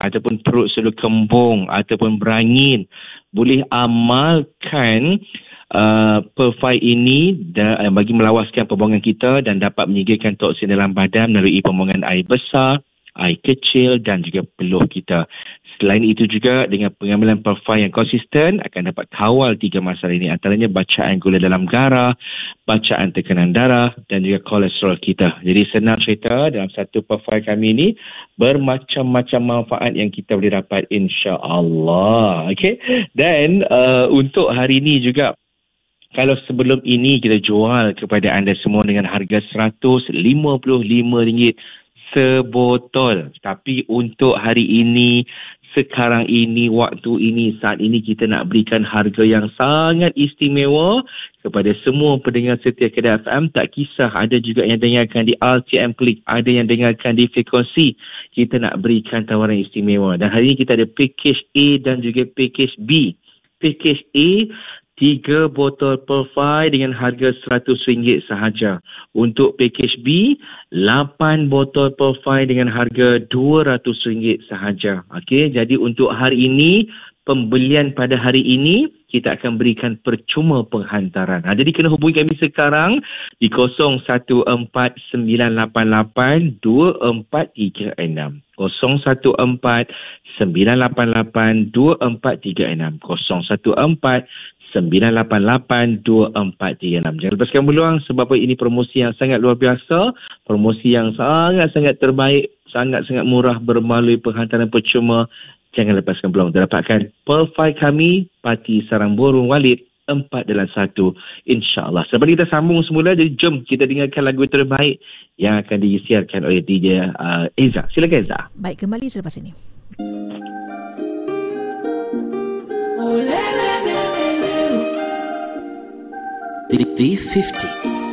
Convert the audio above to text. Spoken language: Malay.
ataupun perut selalu kembung ataupun berangin, boleh amalkan Perfy ini bagi melawaskan pembuangan kita dan dapat menyingkirkan toksin dalam badan melalui pembuangan air besar, air kecil dan juga peluh kita. Selain itu juga dengan pengambilan Perfy yang konsisten akan dapat kawal 3 masalah ini, antaranya bacaan gula dalam darah, bacaan tekanan darah dan juga kolesterol kita. Jadi senang cerita, dalam satu Perfy kami ini bermacam-macam manfaat yang kita boleh dapat, insya-Allah. Okey. Dan untuk hari ini juga, kalau sebelum ini kita jual kepada anda semua dengan harga RM155 sebotol. Tapi untuk hari ini, sekarang ini, waktu ini, saat ini kita nak berikan harga yang sangat istimewa kepada semua pendengar setia Kedah FM. Tak kisah ada juga yang dengarkan di RTM Klik, ada yang dengarkan di frekuensi. Kita nak berikan tawaran istimewa. Dan hari ini kita ada package A dan juga package B. Package A, 3 botol Perfy dengan harga RM100 sahaja. Untuk package B, 8 botol Perfy dengan harga RM200 sahaja. Okey, jadi untuk hari ini, pembelian pada hari ini, kita akan berikan percuma penghantaran. Jadi kena hubungi kami sekarang di 0149882436. 0149882436. 0149882436. Jangan lepaskan peluang sebab ini promosi yang sangat luar biasa, promosi yang sangat-sangat terbaik, sangat-sangat murah bermelalui penghantaran percuma. Jangan lepaskan peluang untuk dapatkan Perfy kami, Parti Sarang Burung Walid 4 dalam 1, insya-Allah. Sebelum kita sambung semula, jadi jom kita dengarkan lagu terbaik yang akan disiarkan oleh DJ Eza. Silakan Eza. Baik, kembali selepas ini. The 50